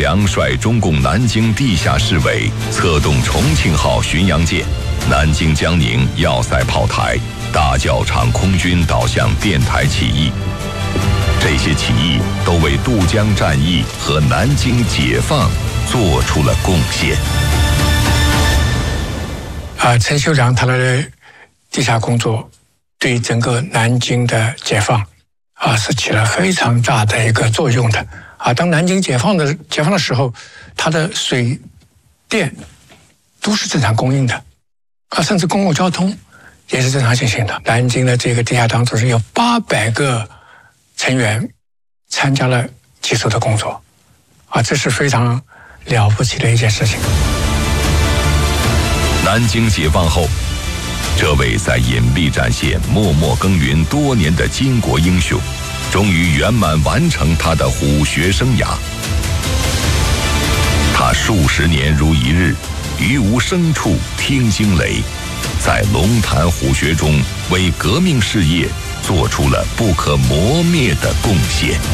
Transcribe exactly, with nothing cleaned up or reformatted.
良率中共南京地下市委策动重庆号巡洋舰、南京江宁要塞炮台、大教场空军导向电台起义。这些起义都为渡江战役和南京解放做出了贡献。 啊，陈秀良他的地下工作对整个南京的解放啊是起了非常大的一个作用的啊。当南京解放的解放的时候，它的水电都是正常供应的啊，甚至公共交通也是正常进行的。南京的这个地下党组织有八百个成员参加了基础的工作啊，这是非常了不起的一件事情。 南京解放后，这位在隐蔽战线默默耕耘多年的巾帼英雄，终于圆满完成他的虎穴生涯。他数十年如一日，于无声处听惊雷，在龙潭虎穴中为革命事业做出了不可磨灭的贡献。